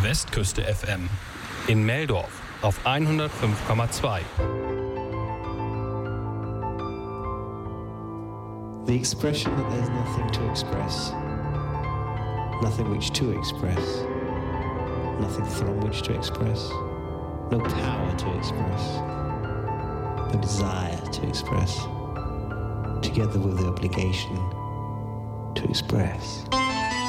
Westküste FM. In Meldorf auf 105,2. The expression that there's nothing to express, nothing which to express, nothing from which to express, no power to express, no desire to express, together with the obligation to express.